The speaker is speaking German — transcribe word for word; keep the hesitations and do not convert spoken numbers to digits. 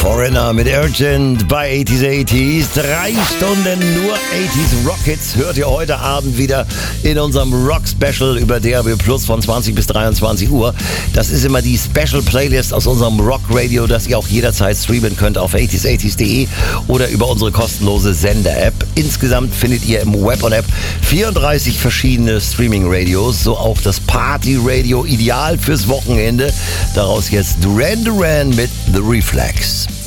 Foreigner mit Urgent bei achtziger achtziger. Drei Stunden nur achtziger Rock Hits hört ihr heute Abend wieder in unserem Rock Special über D A B Plus von zwanzig bis dreiundzwanzig Uhr. Das ist immer die Special Playlist aus unserem Rock Radio, das ihr auch jederzeit streamen könnt auf achtziger achtziger punkt de oder über unsere kostenlose Sender-App. Insgesamt findet ihr im Web und App vierunddreißig verschiedene Streaming-Radios, so auch das Party-Radio, ideal fürs Wochenende. Daraus jetzt Duran Duran mit The Reflex.